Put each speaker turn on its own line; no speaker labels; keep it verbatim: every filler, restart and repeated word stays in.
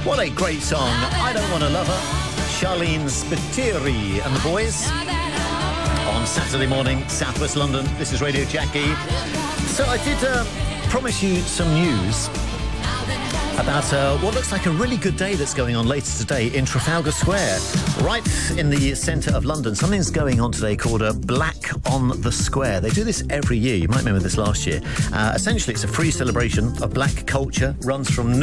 What a great song. I Don't Want to Love Her. Charlene Spiteri and the boys. On Saturday morning, Southwest London. This is Radio Jackie. So I did uh, promise you some news about uh, what looks like a really good day that's going on later today in Trafalgar Square. Right in the centre of London, something's going on today called a Black on the Square. They do this every year. You might remember this last year. Uh, essentially, it's a free celebration of black culture, runs from